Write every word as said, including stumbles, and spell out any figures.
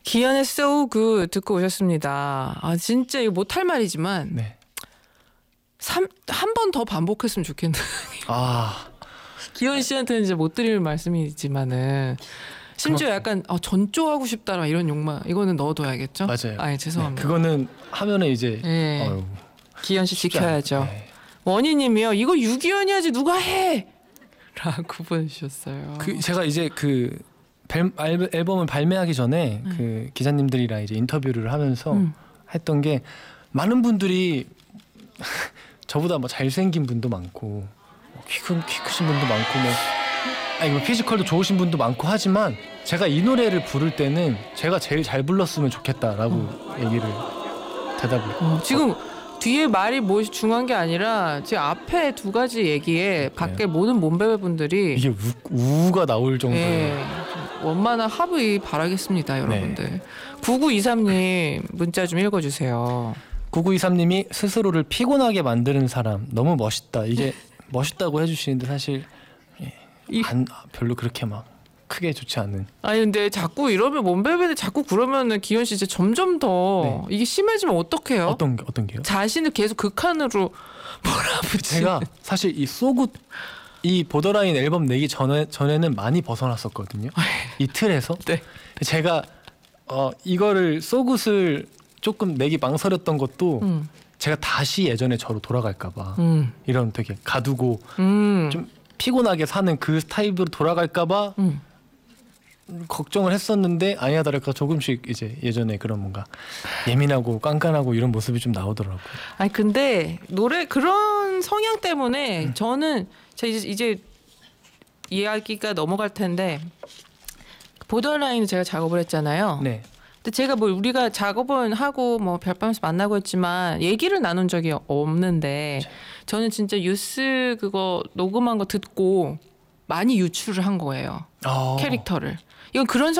기현의 So Good 듣고 오셨습니다. 아 진짜 이거 못할 말이지만 네. 한 번 더 반복했으면 좋겠는데. 아 기현 씨한테는 이제 못 드릴 말씀이지만은 심지어 약간 어, 전조하고 싶다 이런 욕망 이거는 넣어둬야겠죠? 맞아요. 아 죄송합니다. 네, 그거는 하면은 이제 네. 어휴, 기현 씨 지켜야죠. 네. 원희님이요. 이거 유기현이 하지 누가 해? 라고 보내주셨어요. 그 제가 이제 그 앨, 앨범을 발매하기 전에 음. 그 기자님들이랑 이제 인터뷰를 하면서 음. 했던 게 많은 분들이 저보다 뭐 잘생긴 분도 많고 뭐 키 큰 키 크신 분도 많고 뭐 아니 뭐 피지컬도 좋으신 분도 많고 하지만 제가 이 노래를 부를 때는 제가 제일 잘 불렀으면 좋겠다라고 음. 얘기를 대답을. 어, 지금 뒤에 말이 뭐 중요한 게 아니라 지금 앞에 두 가지 얘기에 밖에 모든 몸베베 분들이 이게 우, 우가 나올 정도로 예, 원만한 합의 바라겠습니다, 여러분들. 네. 구구이삼님 문자 좀 읽어주세요. 구구이삼님이 스스로를 피곤하게 만드는 사람 너무 멋있다. 이게 멋있다고 해주시는데 사실 예, 이, 안, 별로 그렇게 막 크게 좋지 않은. 아니 근데 자꾸 이러면 몸베베는 자꾸 그러면은 기현 씨 이제 점점 더 네. 이게 심해지면 어떡해요? 어떤 게 어떤 게요? 자신을 계속 극한으로 몰아붙이는. 제가 사실 이 소굿 이 보더라인 앨범 내기 전에 전에는 많이 벗어났었거든요. 이 틀에서. 네. 제가 어 이거를 소굿을 조금 내기 망설였던 것도 음. 제가 다시 예전에 저로 돌아갈까봐 음. 이런 되게 가두고 음. 좀 피곤하게 사는 그 스타일로 돌아갈까봐 음. 걱정을 했었는데 아니나 다를까 조금씩 이제 예전에 그런 뭔가 예민하고 깐깐하고 이런 모습이 좀 나오더라고요. 아니 근데 노래 그런 성향 때문에 음. 저는 제가 이제, 이제 이야기가 넘어갈 텐데 보더라인을 제가 작업을 했잖아요. 네. 근데 제가 뭐 우리가 작업은 하고 뭐 별밤에서 만나고 했지만 얘기를 나눈 적이 없는데 그렇죠. 저는 진짜 유스 그거 녹음한 거 듣고 많이 유출을 한 거예요. 오. 캐릭터를. 이건 그런